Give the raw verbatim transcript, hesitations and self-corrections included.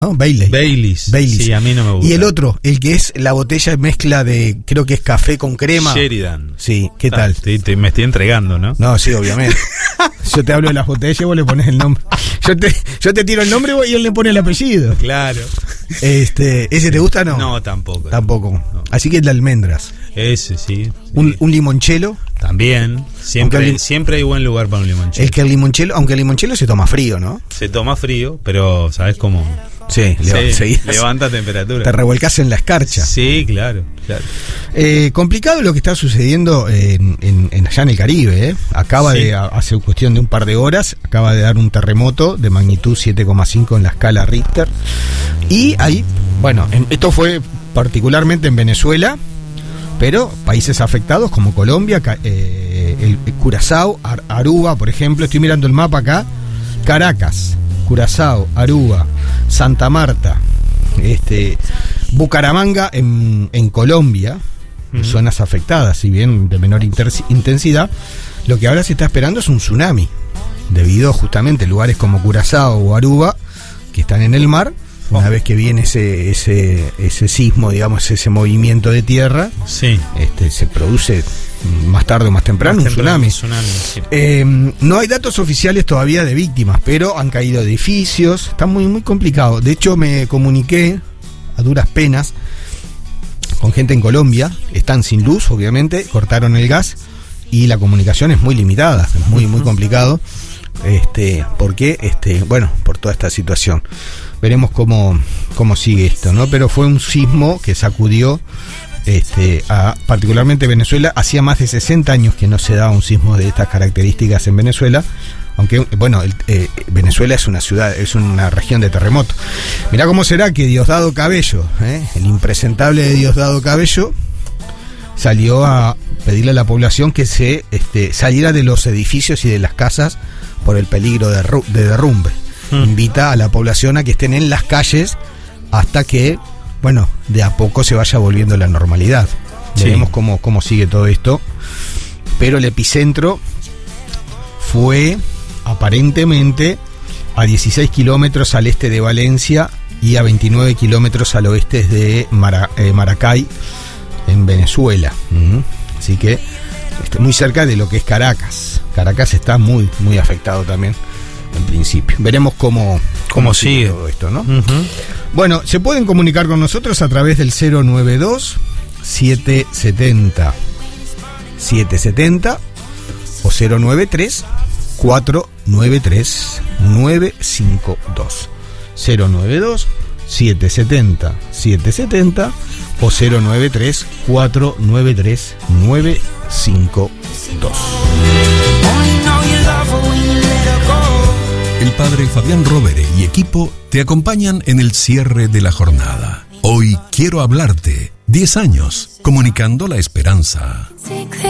¿no? Bailey. Baileys. Baileys. Sí, a mí no me gusta. Y el otro, el que es la botella mezcla de, creo que es café con crema. Sheridan. Sí, ¿qué Ah, tal? te, te, me estoy entregando, ¿no? No, sí, obviamente. Yo te hablo de las botellas y vos le pones el nombre. Yo te, yo te tiro el nombre y él le pone el apellido. Claro. Este, ¿ese te gusta o no? No, tampoco. Tampoco. No. Así que el de almendras. Ese, sí. sí. Un, un limonchelo. También. Siempre, el, siempre hay buen lugar para un limonchelo. Es que el limonchelo, aunque el limonchelo se toma frío, ¿no? Se toma frío, pero ¿sabes cómo? Sí, sí seguidas, levanta temperatura. Te revolcás en la escarcha. Sí, claro, claro. Eh, complicado lo que está sucediendo en, en, en allá en el Caribe, ¿eh? Acaba sí. de, hace cuestión de un par de horas, acaba de dar un terremoto de magnitud siete coma cinco en la escala Richter. Y ahí, bueno, en, esto fue particularmente en Venezuela, pero países afectados como Colombia, eh, el, el Curazao, Ar, Aruba, por ejemplo, estoy mirando el mapa acá, Caracas, Curazao, Aruba, Santa Marta, este, Bucaramanga en, en Colombia, uh-huh. zonas afectadas, si bien de menor inter- intensidad, lo que ahora se está esperando es un tsunami, debido justamente a lugares como Curazao o Aruba, que están en el mar. Una vez que viene ese ese ese sismo, digamos, ese movimiento de tierra, sí. este se produce más tarde o más temprano más un temprano, tsunami. tsunami sí. eh, no hay datos oficiales todavía de víctimas, pero han caído edificios, está muy muy complicado. De hecho, me comuniqué a duras penas con gente en Colombia, están sin luz, obviamente, cortaron el gas y la comunicación es muy limitada, es muy muy complicado. Este, porque este, bueno, por toda esta situación. Veremos cómo, cómo sigue esto, ¿no? Pero fue un sismo que sacudió este, a particularmente Venezuela. Hacía más de sesenta años que no se daba un sismo de estas características en Venezuela. Aunque, bueno, el, eh, Venezuela es una ciudad, es una región de terremoto. Mirá cómo será que Diosdado Cabello, ¿eh? el impresentable de Diosdado Cabello, salió a pedirle a la población que se este, saliera de los edificios y de las casas por el peligro de, de derrumbe. Mm. Invita a la población a que estén en las calles hasta que, bueno, de a poco se vaya volviendo la normalidad. Sí. Veremos cómo, cómo sigue todo esto. Pero el epicentro fue aparentemente a dieciséis kilómetros al este de Valencia y a veintinueve kilómetros al oeste de Mara, eh, Maracay, en Venezuela. Uh-huh. Así que está muy cerca de lo que es Caracas. Caracas está muy, muy afectado también, en principio. Veremos cómo, cómo sigue todo esto, ¿no? Uh-huh. Bueno, se pueden comunicar con nosotros a través del cero nueve dos, siete siete cero, siete siete cero o cero nueve tres, cuatro nueve tres, nueve cinco dos. cero nueve dos, siete siete cero, siete siete cero o cero nueve tres, cuatro nueve tres, nueve cinco dos. El padre Fabián Rovere y equipo te acompañan en el cierre de la jornada. Hoy quiero hablarte. diez años, comunicando la esperanza.